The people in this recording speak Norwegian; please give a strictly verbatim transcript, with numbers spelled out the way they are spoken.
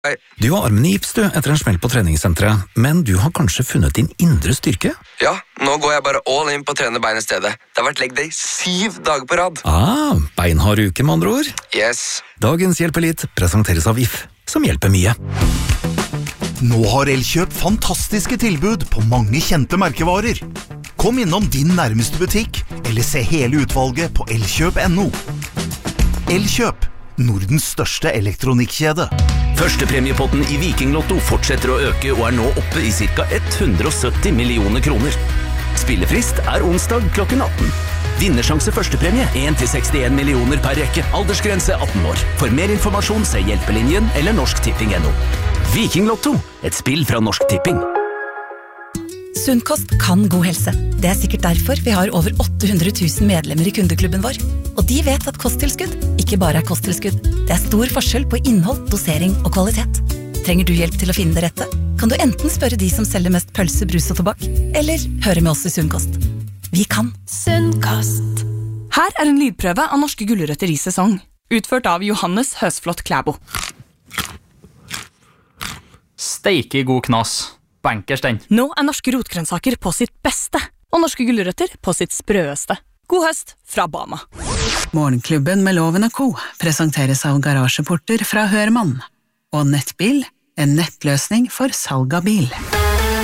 Du har armen i gips du, etter en smell på treningssenteret, men du har kanskje funnet din indre styrke? Ja, nå går jeg bare all in på å trene bein i stedet. Det har vært leg day syv dager på rad. Ah, beinhard uke med andre ord. Yes. Dagens Hjelp Elite presenteres av If, som hjelper mye. Nå har Elkjøp fantastiske tilbud på mange kjente merkevarer. Kom innom din nærmeste butikk, eller se hele utvalget på elkjøp punktum no. Elkjøp, Nordens største elektronikkjede. Førstepremiepotten i Vikinglotto fortsetter å øke og er nå oppe i ca. hundre og sytti millioner kroner. Spillefrist er onsdag klokken atten. Vinnersjanse førstepremie en til sekstien millioner per rekke. Aldersgrense atten år. For mer informasjon se Hjelpelinjen eller Norsk Tipping punktum no. Vikinglotto, et spill fra Norsk Tipping. Sunnkost kan god helse. Det er sikkert derfor vi har over åtte hundre tusen medlemmer i kundeklubben vår. Og de vet at kosttilskudd ikke bare er kosttilskudd. Det er stor forskjell på innhold, dosering og kvalitet. Trenger du hjelp til å finne det rette? Kan du enten spørre de som selger mest pølse, brus og tobakk, eller høre med oss i Sunnkost. Vi kan. Sunnkost. Her er en lydprøve av norske gulrøtter i sesong. Utført av Johannes Høsflot Klæbo. Steike god knas. Bankers den. Nå er norske rotgrønnsaker på sitt beste, og norske gulrøtter på sitt sprøeste. God høst fra Bama. Morgenklubben med Loven og Co. presenteres av garasjeporter fra Hørmann. Og Nettbil, en nettløsning for salg av bil.